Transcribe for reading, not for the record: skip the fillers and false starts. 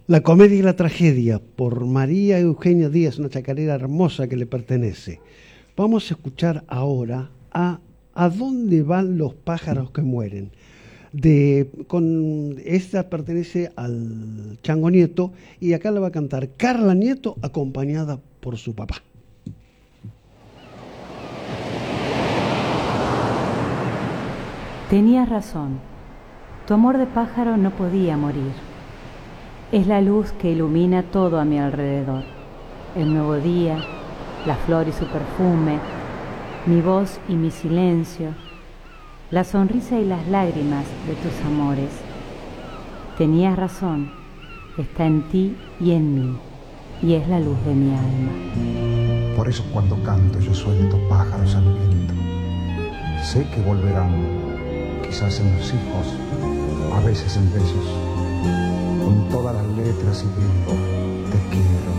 La comedia y la tragedia, por María Eugenia Díaz, una chacarera hermosa que le pertenece. Vamos a escuchar ahora ¿A dónde van los pájaros que mueren? Esta pertenece al Chango Nieto y acá la va a cantar Carla Nieto acompañada por su papá. Tenías razón, tu amor de pájaro no podía morir. Es la luz que ilumina todo a mi alrededor. El nuevo día, la flor y su perfume, mi voz y mi silencio, la sonrisa y las lágrimas de tus amores. Tenías razón, está en ti y en mí, y es la luz de mi alma. Por eso cuando canto yo suelto pájaros al viento. Sé que volverán, quizás en los hijos, a veces en besos, con todas las letras y digo, te quiero.